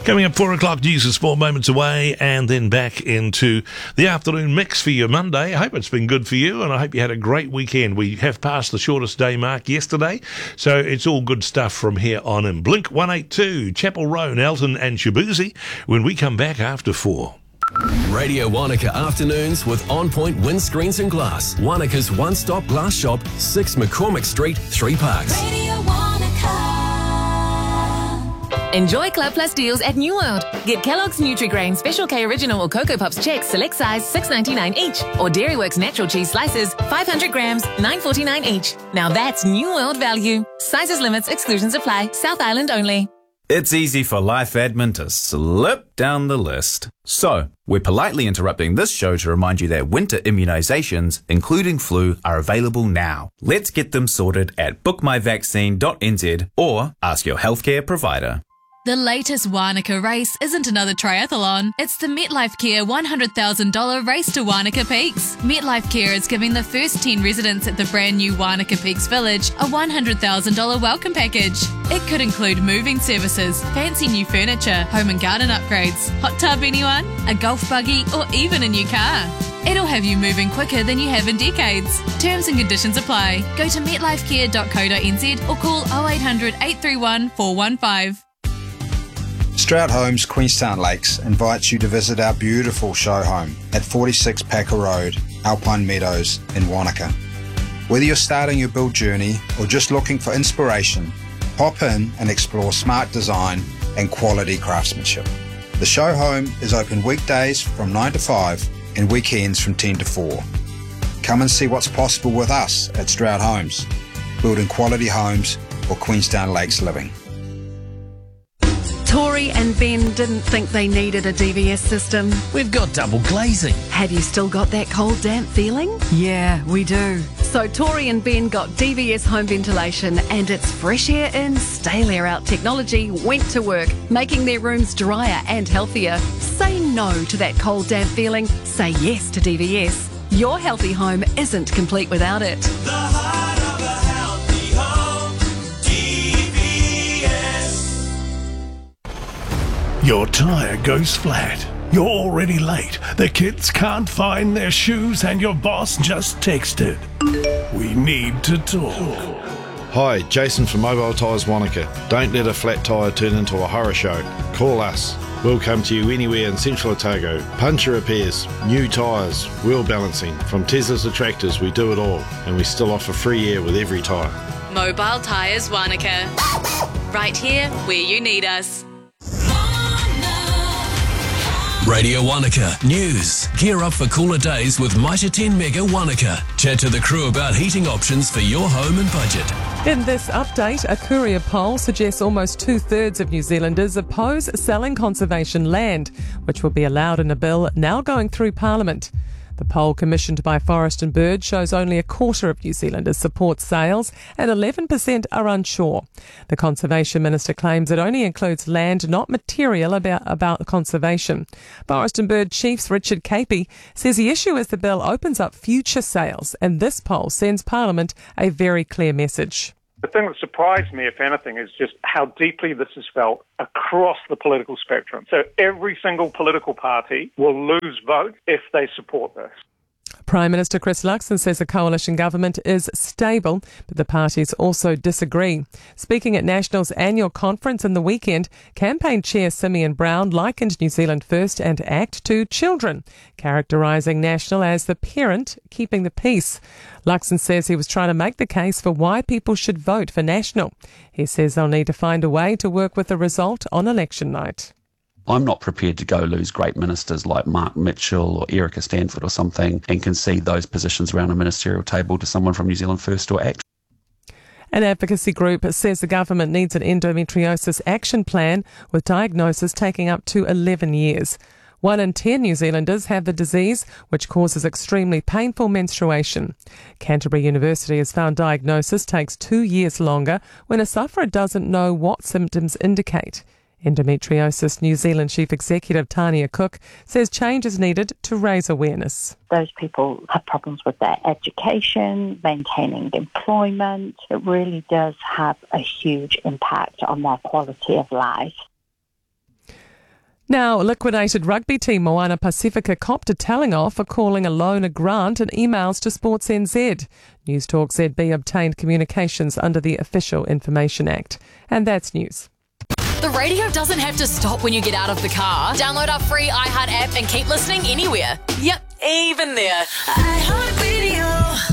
Coming up 4 o'clock, news and sport moments away, and then back into the afternoon mix for your Monday. I hope it's been good for you, and I hope you had a great weekend. We have passed the shortest day mark yesterday, so it's all good stuff from here on in. Blink 182, Chapel Roan, Elton and Shabuzi, when we come back after 4. Radio Wanaka Afternoons with On Point Windscreens and Glass. Wanaka's one-stop glass shop, 6 McCormick Street, 3 Parks. Radio Wanaka. Enjoy Club Plus deals at New World. Get Kellogg's Nutri-Grain Special K Original or Cocoa Pops Chex select size $6.99 each, or Dairyworks Natural Cheese Slices 500 grams $9.49 each. Now that's New World value. Sizes, limits, exclusions apply. South Island only. It's easy for life admin to slip down the list. So, we're politely interrupting this show to remind you that winter immunisations, including flu, are available now. Let's get them sorted at bookmyvaccine.nz or ask your healthcare provider. The latest Wanaka race isn't another triathlon. It's the MetLife Care $100,000 Race to Wanaka Peaks. MetLife Care is giving the first 10 residents at the brand new Wanaka Peaks Village a $100,000 welcome package. It could include moving services, fancy new furniture, home and garden upgrades, hot tub anyone, a golf buggy, or even a new car. It'll have you moving quicker than you have in decades. Terms and conditions apply. Go to metlifecare.co.nz or call 0800 831 415. Stroud Homes Queenstown Lakes invites you to visit our beautiful show home at 46 Packer Road, Alpine Meadows in Wanaka. Whether you're starting your build journey or just looking for inspiration, pop in and explore smart design and quality craftsmanship. The show home is open weekdays from 9 to 5 and weekends from 10 to 4. Come and see what's possible with us at Stroud Homes, building quality homes for Queenstown Lakes living. Tori and Ben didn't think they needed a DVS system. We've got double glazing. Have you still got that cold, damp feeling? Yeah, we do. So Tori and Ben got DVS home ventilation, and its fresh air in, stale air out technology went to work, making their rooms drier and healthier. Say no to that cold, damp feeling. Say yes to DVS. Your healthy home isn't complete without it. The heart of a healthy home. DVS. Your tyre goes flat. You're already late. The kids can't find their shoes and your boss just texted. We need to talk. Hi, Jason from Mobile Tyres Wanaka. Don't let a flat tyre turn into a horror show. Call us. We'll come to you anywhere in Central Otago. Puncture repairs, new tyres, wheel balancing. From Teslas to tractors, we do it all. And we still offer free air with every tyre. Mobile Tyres Wanaka. Right here where you need us. Radio Wanaka News. Gear up for cooler days with Mitre 10 Mega Wanaka. Chat to the crew about heating options for your home and budget. In this update, a Courier poll suggests almost 2/3 of New Zealanders oppose selling conservation land, which will be allowed in a bill now going through Parliament. The poll commissioned by Forest and Bird shows only a quarter of New Zealanders support sales and 11% are unsure. The Conservation Minister claims it only includes land, not material about conservation. Forest and Bird Chiefs Richard Capey says the issue is the bill opens up future sales, and this poll sends Parliament a very clear message. The thing that surprised me, if anything, is just how deeply this is felt across the political spectrum. So every single political party will lose votes if they support this. Prime Minister Chris Luxon says the coalition government is stable, but the parties also disagree. Speaking at National's annual conference in the weekend, campaign chair Simeon Brown likened New Zealand First and ACT to children, characterising National as the parent keeping the peace. Luxon says he was trying to make the case for why people should vote for National. He says they'll need to find a way to work with the result on election night. I'm not prepared to go lose great ministers like Mark Mitchell or Erica Stanford or something and concede those positions around a ministerial table to someone from New Zealand First or ACT. An advocacy group says the government needs an endometriosis action plan, with diagnosis taking up to 11 years. 1 in 10 New Zealanders have the disease, which causes extremely painful menstruation. Canterbury University has found diagnosis takes 2 years longer when a sufferer doesn't know what symptoms indicate. Endometriosis New Zealand Chief Executive Tania Cook says change is needed to raise awareness. Those people have problems with their education, maintaining employment. It really does have a huge impact on their quality of life. Now, liquidated rugby team Moana Pacifica copped a telling off for calling a loan a grant in emails to Sports NZ. News Talk ZB obtained communications under the Official Information Act. And that's news. The radio doesn't have to stop when you get out of the car. Download our free iHeart app and keep listening anywhere. Yep, even there. iHeartRadio.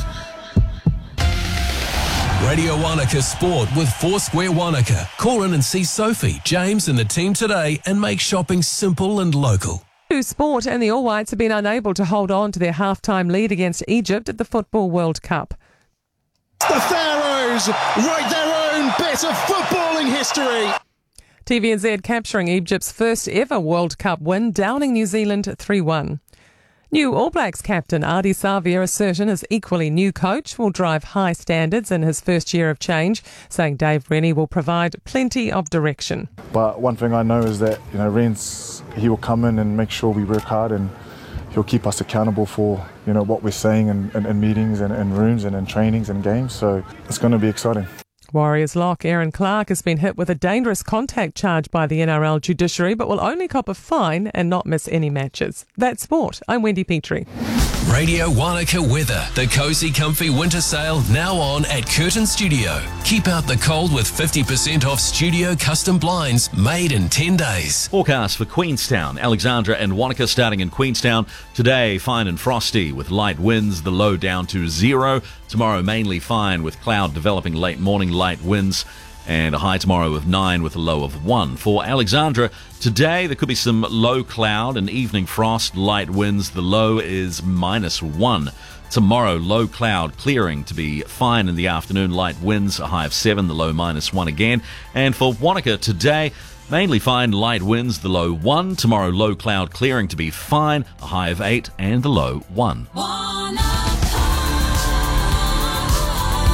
Radio Wanaka Sport with Foursquare Wanaka. Call in and see Sophie, James and the team today and make shopping simple and local. Sport and the All Whites have been unable to hold on to their half-time lead against Egypt at the Football World Cup. The Pharaohs write their own bit of footballing history. TVNZ capturing Egypt's first ever World Cup win, downing New Zealand 3-1. New All Blacks captain Ardie Savea is certain his equally new coach will drive high standards in his first year of change, saying Dave Rennie will provide plenty of direction. But one thing I know is that, Ren's, he will come in and make sure we work hard, and he'll keep us accountable for, what we're saying in meetings and in rooms and in trainings and games. So it's going to be exciting. Warriors lock Aaron Clark has been hit with a dangerous contact charge by the NRL judiciary, but will only cop a fine and not miss any matches. That's sport. I'm Wendy Petrie. Radio Wanaka weather. The Cozy Comfy winter sale now on at Curtin Studio. Keep out the cold with 50% off studio custom blinds made in 10 days. Forecast for Queenstown, Alexandra and Wanaka starting in Queenstown. Today, fine and frosty with light winds, the low down to 0. Tomorrow, mainly fine with cloud developing late morning, light winds. And a high tomorrow of 9 with a low of 1. For Alexandra, today there could be some low cloud and evening frost, light winds. The low is -1. Tomorrow, low cloud, clearing to be fine in the afternoon, light winds, a high of 7, the low -1 again. And for Wanaka today, mainly fine, light winds, the low 1. Tomorrow, low cloud, clearing to be fine, a high of 8 and the low 1.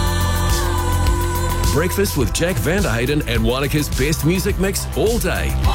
Breakfast with Jack Vanderhayden and Wanaka's best music mix all day.